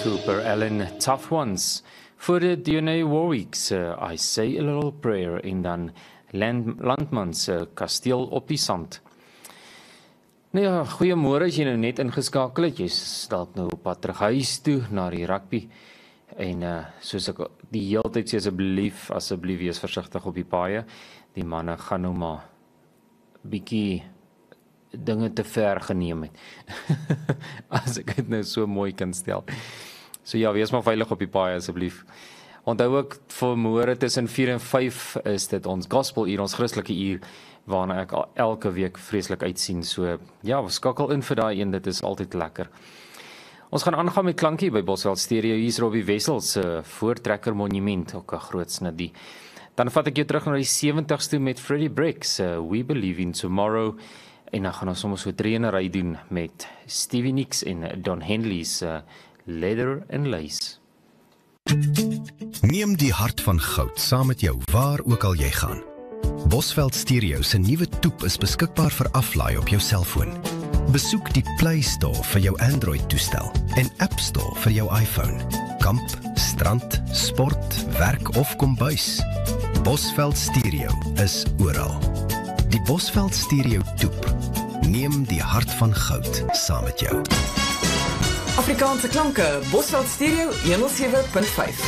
Cooper Allen, Tough Ones. Voor de Dionne Warwick's I Say a Little Prayer en dan Landmans Kasteel op die Sand. Nou ja, goeiemôre as jy nou net ingeskakel het. Jy's dalk nou op pad terug huis toe na die rugby. En soos ek die hele tyd sê, asseblief wees versigtig op die paaie. Die manne gaan nou maar bietjie dinge te ver geneem het. As ek dit nou so mooi kan stel. So ja, wees maar veilig op die paai asseblief. Onthou ook vir môre tussen 4 en 5 is dit ons gospeluur, ons Christelike uur, waarna ek elke week vreeslik uitsien. So ja, skakel in vir daai een, dit is altyd lekker. Ons gaan aangaan met klankie by Bosveld Stereo. Hier is Robbie Wessels se Voortrekker Monument, ook 'n groot snitdie. Dan vat ek jou terug na die 70s toe met Freddie Briggs, We Believe in Tomorrow. En dan gaan ons sommer so 3 in 'n ry doen met Stevie Nicks en Don Henley's Leather and Lace. Neem die hart van goud saam met jou waar ook al jy gaan. Bosveld Stereo se nuwe toep is beskikbaar vir aflaai op jou selfoon. Besoek die Play Store vir jou Android-toestel en App Store vir jou iPhone. Kamp, strand, sport, werk of kombuis. Bosveld Stereo is oral. Die Bosveld Stereo toep. Neem die hart van goud saam met jou. Afrikaanse klanke, Bosveld Stereo 107.5.